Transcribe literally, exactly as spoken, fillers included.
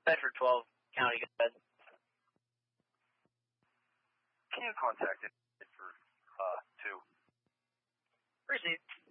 Bedford twelve, County, go ahead. Can you contact it for uh, two? Received.